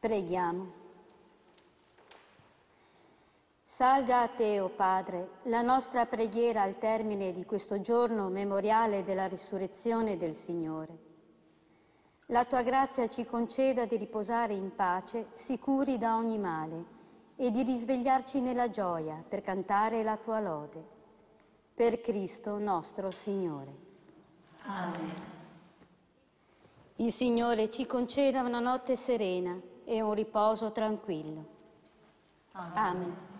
Preghiamo. Salga a te, o Padre, la nostra preghiera al termine di questo giorno memoriale della risurrezione del Signore. La tua grazia ci conceda di riposare in pace, sicuri da ogni male, e di risvegliarci nella gioia per cantare la tua lode. Per Cristo nostro Signore. Amen. Il Signore ci conceda una notte serena e un riposo tranquillo. Amen. Amen.